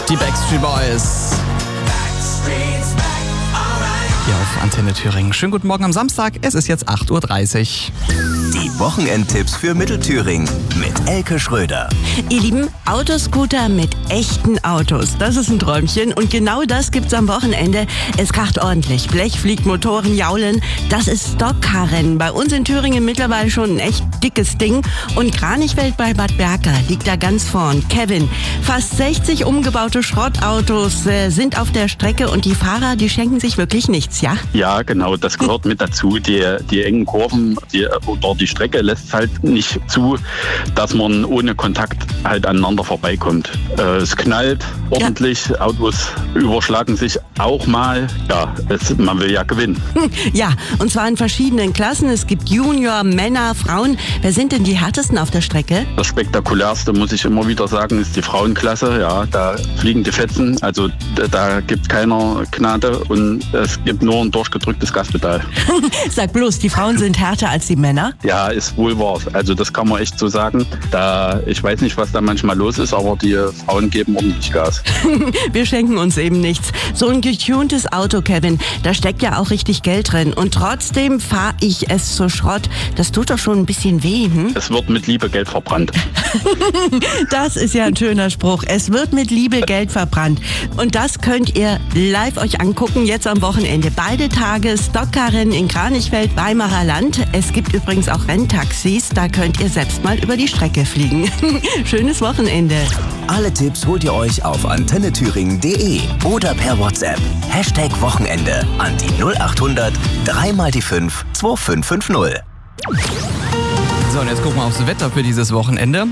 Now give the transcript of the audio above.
Die Backstreet Boys. Hier auf Antenne Thüringen. Schönen guten Morgen am Samstag. Es ist jetzt 8:30 Uhr. Die Wochenendtipps für Mittelthüringen mit Elke Schröder. Ihr Lieben, Autoscooter mit echten Autos. Das ist ein Träumchen und genau das gibt's am Wochenende. Es kracht ordentlich. Blech fliegt, Motoren jaulen. Das ist Stockcarrennen. Bei uns in Thüringen mittlerweile schon ein echt dickes Ding. Und Kranichfeld bei Bad Berka liegt da ganz vorn. Kevin, fast 60 umgebaute Schrottautos sind auf der Strecke und die Fahrer, die schenken sich wirklich nichts, ja? Ja, genau, das gehört mit dazu. Die engen Kurven, die Strecke lässt halt nicht zu, dass man ohne Kontakt halt aneinander vorbeikommt. Es knallt ordentlich, ja. Autos überschlagen sich auch mal. Ja, man will ja gewinnen. Ja, und zwar in verschiedenen Klassen. Es gibt Junior, Männer, Frauen. Wer sind denn die härtesten auf der Strecke? Das spektakulärste, muss ich immer wieder sagen, ist die Frauenklasse. Ja, da fliegen die Fetzen. Also da gibt keiner Gnade und es gibt nur ein durchgedrücktes Gaspedal. Sag bloß, die Frauen sind härter als die Männer? Ja, ist wohl wahr. Also das kann man echt so sagen. Ich weiß nicht, was da manchmal los ist, aber die Frauen geben ordentlich Gas. Wir schenken uns eben nichts. So ein getuntes Auto, Kevin, da steckt ja auch richtig Geld drin. Und trotzdem fahre ich es zu Schrott. Das tut doch schon ein bisschen weh, hm? Es wird mit Liebe Geld verbrannt. Das ist ja ein schöner Spruch. Es wird mit Liebe Geld verbrannt. Und das könnt ihr live euch angucken, jetzt am Wochenende. Beide Tage Stockcarrennen in Kranichfeld, Weimarer Land. Es gibt übrigens auch Renntaxis. Da könnt ihr selbst mal über die Strecke fliegen. Schönes Wochenende. Alle Tipps holt ihr euch auf antennethüringen.de oder per WhatsApp. #Wochenende an die 0800 3x5 2550. So, und jetzt gucken wir aufs Wetter für dieses Wochenende.